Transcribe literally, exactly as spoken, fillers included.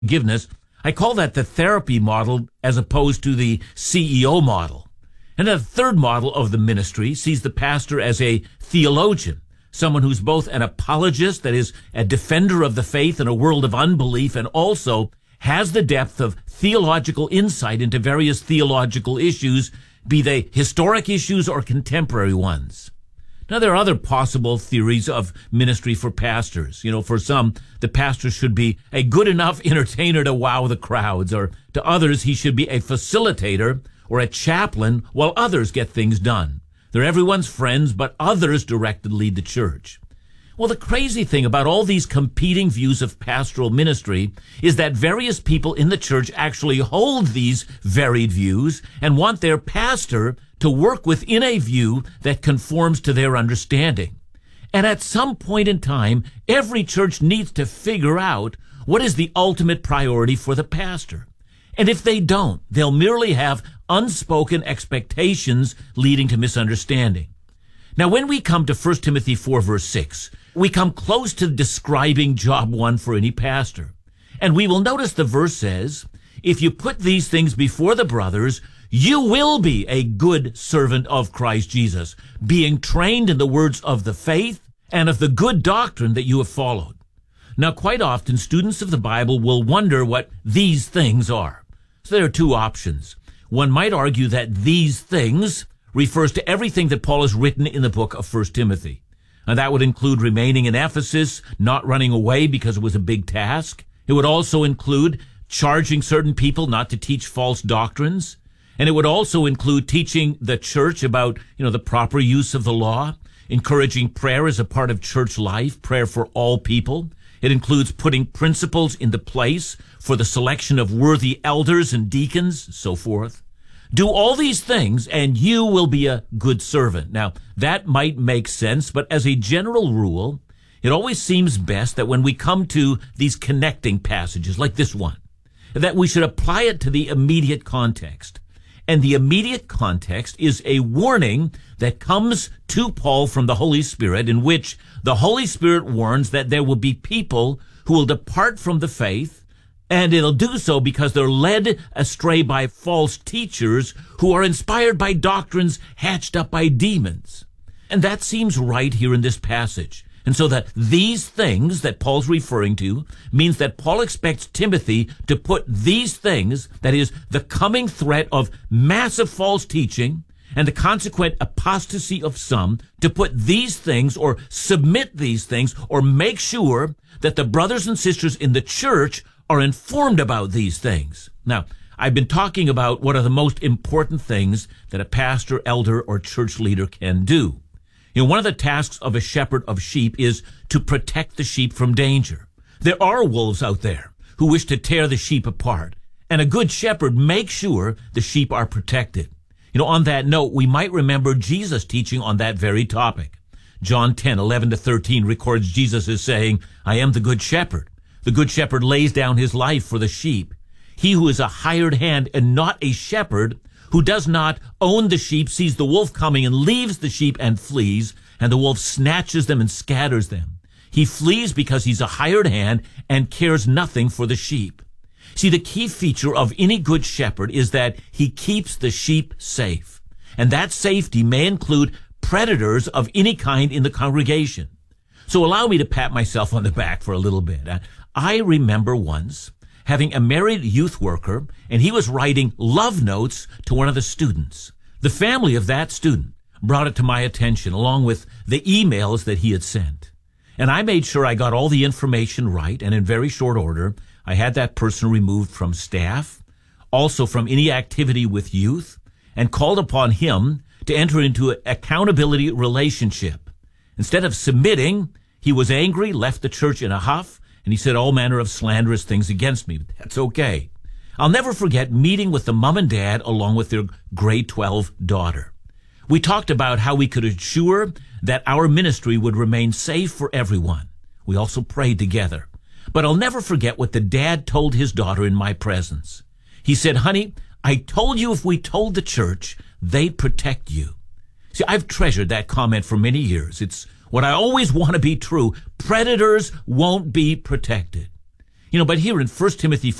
forgiveness. I call that the therapy model as opposed to the C E O model. And the third model of the ministry sees the pastor as a theologian, someone who's both an apologist, that is, a defender of the faith in a world of unbelief, and also has the depth of theological insight into various theological issues, be they historic issues or contemporary ones. Now, there are other possible theories of ministry for pastors. You know, for some, the pastor should be a good enough entertainer to wow the crowds, or to others, he should be a facilitator or a chaplain while others get things done. They're everyone's friends, but others direct and lead the church. Well, the crazy thing about all these competing views of pastoral ministry is that various people in the church actually hold these varied views and want their pastor to work within a view that conforms to their understanding. And at some point in time, every church needs to figure out what is the ultimate priority for the pastor. And if they don't, they'll merely have unspoken expectations leading to misunderstanding. Now, when we come to First Timothy four, verse six, we come close to describing job one for any pastor. And we will notice the verse says, if you put these things before the brothers, you will be a good servant of Christ Jesus, being trained in the words of the faith and of the good doctrine that you have followed. Now, quite often, students of the Bible will wonder what these things are. So there are two options. One might argue that these things refers to everything that Paul has written in the book of First Timothy. And that would include remaining in Ephesus, not running away because it was a big task. It would also include charging certain people not to teach false doctrines. And it would also include teaching the church about, you know, the proper use of the law, encouraging prayer as a part of church life, prayer for all people. It includes putting principles into place for the selection of worthy elders and deacons, so forth. Do all these things, and you will be a good servant. Now, that might make sense, but as a general rule, it always seems best that when we come to these connecting passages, like this one, that we should apply it to the immediate context. And the immediate context is a warning that comes to Paul from the Holy Spirit, in which the Holy Spirit warns that there will be people who will depart from the faith, and it'll do so because they're led astray by false teachers who are inspired by doctrines hatched up by demons. And that seems right here in this passage. And so that these things that Paul's referring to means that Paul expects Timothy to put these things, that is, the coming threat of massive false teaching and the consequent apostasy of some, to put these things or submit these things or make sure that the brothers and sisters in the church are informed about these things. Now, I've been talking about what are the most important things that a pastor, elder, or church leader can do. You know, one of the tasks of a shepherd of sheep is to protect the sheep from danger. There are wolves out there who wish to tear the sheep apart, and a good shepherd makes sure the sheep are protected. You know, on that note, we might remember Jesus teaching on that very topic. John ten, eleven to thirteen records Jesus as saying, I am the good shepherd. The good shepherd lays down his life for the sheep. He who is a hired hand and not a shepherd, who does not own the sheep, sees the wolf coming and leaves the sheep and flees, and the wolf snatches them and scatters them. He flees because he's a hired hand and cares nothing for the sheep. See, the key feature of any good shepherd is that he keeps the sheep safe. And that safety may include predators of any kind in the congregation. So allow me to pat myself on the back for a little bit. I remember once having a married youth worker, and he was writing love notes to one of the students. The family of that student brought it to my attention, along with the emails that he had sent. And I made sure I got all the information right, and in very short order, I had that person removed from staff, also from any activity with youth, and called upon him to enter into an accountability relationship. Instead of submitting, he was angry, left the church in a huff, and he said all manner of slanderous things against me. But that's okay. I'll never forget meeting with the mom and dad along with their grade twelve daughter. We talked about how we could ensure that our ministry would remain safe for everyone. We also prayed together. But I'll never forget what the dad told his daughter in my presence. He said, honey, I told you if we told the church, they'd protect you. See, I've treasured that comment for many years. It's what I always want to be true. Predators won't be protected. You know, but here in First Timothy